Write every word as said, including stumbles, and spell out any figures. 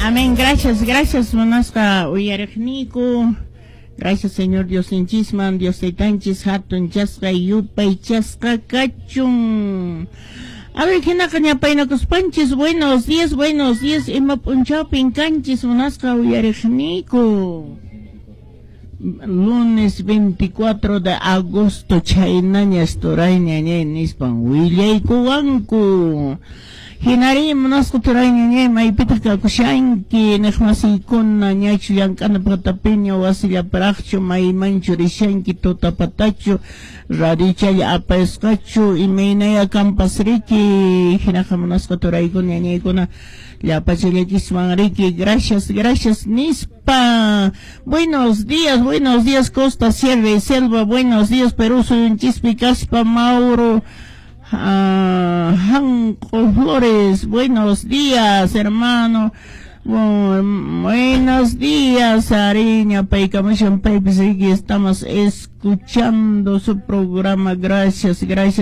Amén, gracias, gracias, Monasca Uyarejniku. Gracias, Señor Dios Inchisman, Dios Taitanchis, Hatun, Chasca, Yupay, Chasca, Cachun. A ver, ¿quién acá paina panchis? Buenos días, buenos días, Ima Punchao Pincanchis, Monasca Uyarejniku. Lunes veinticuatro de agosto, Chainaña, Storaiña, Nispan, Willay, Kuanku. Hinari Monasco Toraiña, Maipita Kakushanki, Nejmasikuna, Ñachu, Yankana Patapeño, Wasilia Pracho, Mai Manchurishanki, Tota Patacho, Radicha, Apaescacho, y Meinaya Campasriki, Hinaja Monasco Toraiguna, Ñaiguna. La Pachelequismanrique, gracias, gracias, Nispa. Buenos días, buenos días, Costa Sierra y Selva, buenos días, Perú, soy un Chispi, Caspa, Mauro, uh, Janco Flores, buenos días, hermano. Bueno, buenos días, Ariña, Paicamushon, Paipis, estamos escuchando su programa, gracias, gracias.